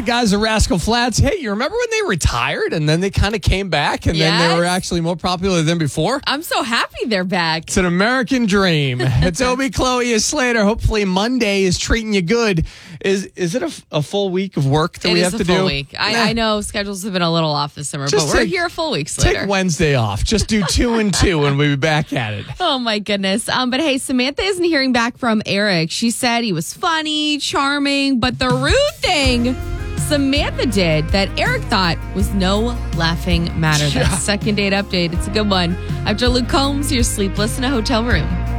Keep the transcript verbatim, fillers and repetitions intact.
guys of Rascal Flatts. Hey, you remember when they retired and then they kind of came back and yes. then they were actually more popular than before? I'm so happy they're back. It's an American dream. It's Obie, Chloe, is Slater. Hopefully Monday is treating you good. Is is it a, a full week of work that it we have to do? It is a full week. I, nah. I know schedules have been a little off this summer, Just but we're take, here a full week later. Take Wednesday off. Just do two and two and we'll be back at it. Oh, my goodness. Um, but hey, Samantha isn't hearing back from Eric. She said he was funny, charming, but the rude thing Samantha did that Eric thought was no laughing matter. Yeah. That second date update. It's a good one. After Luke Combs, you're Sleepless in a Hotel Room.